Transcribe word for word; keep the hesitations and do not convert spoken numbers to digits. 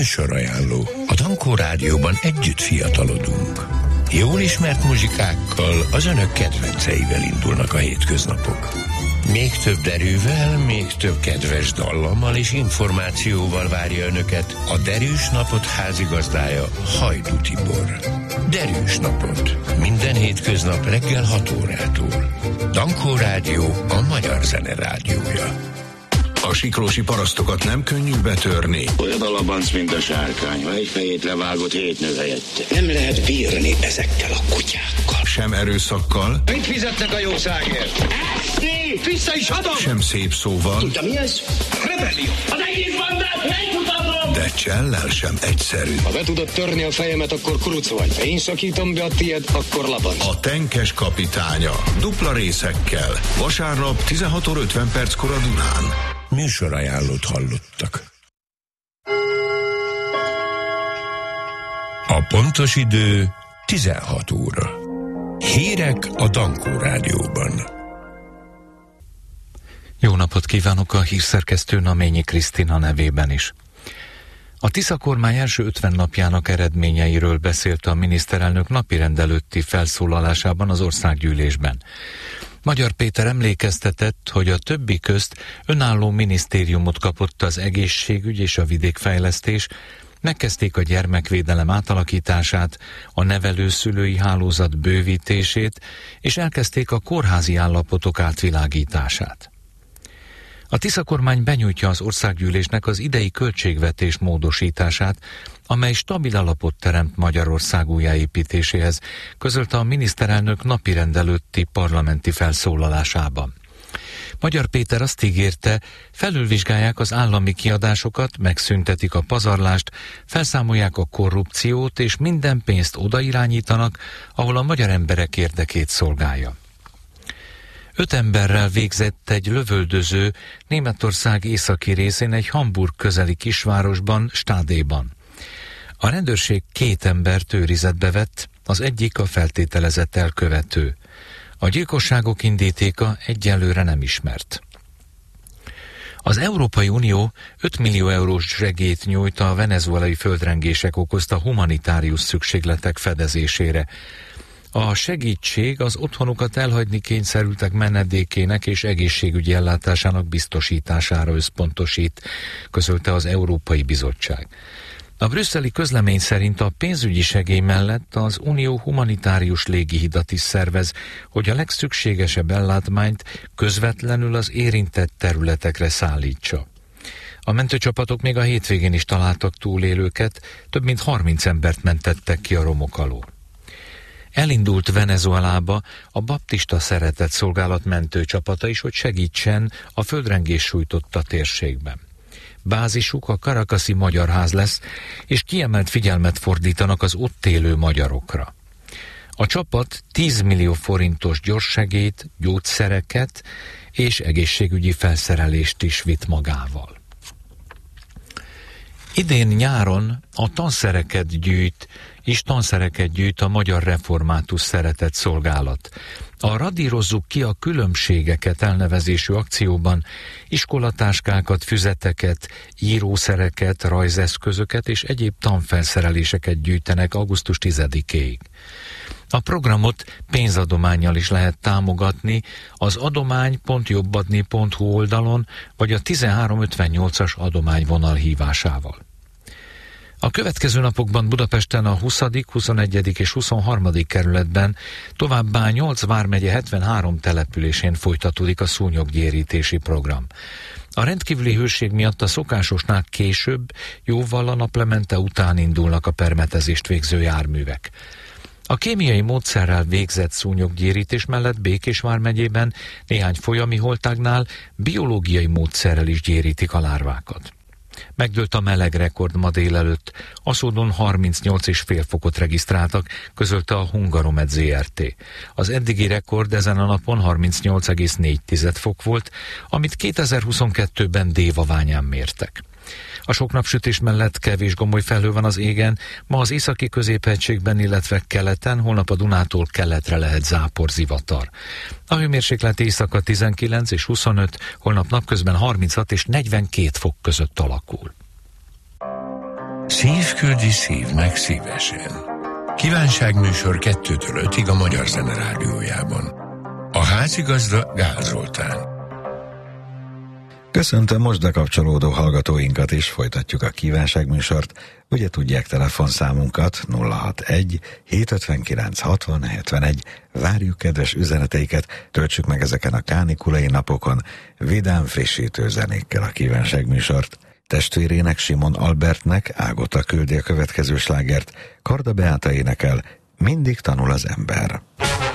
Műsorajánló. A Dankó Rádióban együtt fiatalodunk. Jól ismert muzsikákkal, az önök kedvenceivel indulnak a hétköznapok. Még több derűvel, még több kedves dallammal és információval várja önöket a Derűs Napot házigazdája, Hajdú Tibor. Derűs Napot. Minden hétköznap reggel hat órától. Dankó Rádió, a magyar zene rádiója. A siklósi parasztokat nem könnyű betörni. Olyan a labanc, mint a sárkány. Ha egy fejét levágott, hét nő helyette. Nem lehet bírni ezekkel a kutyákkal. Sem erőszakkal. Mit fizetnek a jószágért? Ezt vissza is adom! Sem szép szóval. Tudja mi ez? Rebellió! Az egész bandát megmutatom! De csellel sem egyszerű. Ha be tudod törni a fejemet, akkor kuruc vagy. Ha én szakítom be a tiéd, akkor labanc. A tenkes kapitánya. Dupla részekkel. Vasárnap tizenhat óra ötven perckor a Dunán. Műsorajánlót hallottak. A pontos idő tizenhat óra. Hírek a Dankó Rádióban. Jó napot kívánok a hírszerkesztő Naményi Krisztina nevében is. A Tisza kormány első ötven napjának eredményeiről beszélt a miniszterelnök napirend előtti felszólalásában az országgyűlésben. Magyar Péter emlékeztetett, hogy a többi közt önálló minisztériumot kapott az egészségügy és a vidékfejlesztés, megkezdték a gyermekvédelem átalakítását, a nevelőszülői hálózat bővítését, és elkezdték a kórházi állapotok átvilágítását. A Tisza kormány benyújtja az országgyűlésnek az idei költségvetés módosítását, amely stabil alapot teremt Magyarország újjáépítéséhez, közölte a miniszterelnök napirend előtti parlamenti felszólalásában. Magyar Péter azt ígérte, felülvizsgálják az állami kiadásokat, megszüntetik a pazarlást, felszámolják a korrupciót, és minden pénzt odairányítanak, ahol a magyar emberek érdekét szolgálja. Öt emberrel végzett egy lövöldöző Németország északi részén egy Hamburg közeli kisvárosban, Stádéban. A rendőrség két embert őrizetbe vett, az egyik a feltételezett elkövető. A gyilkosságok indítéka egyelőre nem ismert. Az Európai Unió öt millió eurós segélyt nyújt a venezuelai földrengések okozta humanitárius szükségletek fedezésére. A segítség az otthonukat elhagyni kényszerültek menedékének és egészségügyi ellátásának biztosítására összpontosít, közölte az Európai Bizottság. A brüsszeli közlemény szerint a pénzügyi segély mellett az Unió humanitárius légihidat is szervez, hogy a legszükségesebb ellátmányt közvetlenül az érintett területekre szállítsa. A mentőcsapatok még a hétvégén is találtak túlélőket, több mint harminc embert mentettek ki a romok alól. Elindult Venezuelába a baptista szeretett szolgálat mentőcsapata is, hogy segítsen a földrengés sújtotta térségben. Bázisuk a Caracasi Magyar Ház lesz, és kiemelt figyelmet fordítanak az ott élő magyarokra. A csapat tíz millió forintos gyorssegélyt, gyógyszereket és egészségügyi felszerelést is vitt magával. Idén nyáron a tanszereket gyűjt, és tanszereket gyűjt a Magyar Református Szeretett Szolgálat. A Radírozzuk ki a különbségeket elnevezésű akcióban iskolatáskákat, füzeteket, írószereket, rajzeszközöket és egyéb tanfelszereléseket gyűjtenek augusztus tizedikéig. A programot pénzadománnyal is lehet támogatni az adomány pont jobbadni pont hu oldalon, vagy a tizenhárom ötvennyolcas adományvonal hívásával. A következő napokban Budapesten a huszadik, huszonegyedik és huszonharmadik kerületben, továbbá nyolc vármegye hetvenhárom településén folytatódik a szúnyoggyérítési program. A rendkívüli hőség miatt a szokásosnál később, jóval a naplemente után indulnak a permetezést végző járművek. A kémiai módszerrel végzett szúnyoggyérítés mellett Békés vármegyében néhány folyami holtágnál biológiai módszerrel is gyérítik a lárvákat. Megdőlt a meleg rekord ma délelőtt, Aszódon harmincnyolc egész öt fokot regisztráltak, közölte a Hungaromed zé er té. Az eddigi rekord ezen a napon harmincnyolc egész négy fok volt, amit kétezer-huszonkettőben Dévaványán mértek. A sok napsütés mellett kevés gomoly felhő van az égen, ma az északi középhegységben, illetve keleten, holnap a Dunától keletre lehet záporzivatar. A hőmérséklet éjszaka tizenkilenc és huszonöt, holnap napközben harminchat és negyvenkét fok között alakul. Szív küldi szívnek szívesen. Kívánságműsor kettőtől ötig a Magyar Zene Rádiójában. A házigazda Gál Zoltán. Köszöntöm most bekapcsolódó hallgatóinkat is, folytatjuk a kívánságműsort. Ugye tudják telefonszámunkat nulla hatvanegy hétszázötvenkilenc hatvan hetvenegy. Várjuk kedves üzeneteiket, töltsük meg ezeken a kánikulai napokon vidám frissítő zenékkel a kívánságműsort. Testvérének, Simon Albertnek Ágota küldi a következő slágert, Karda Beáta énekel, Mindig tanul az ember.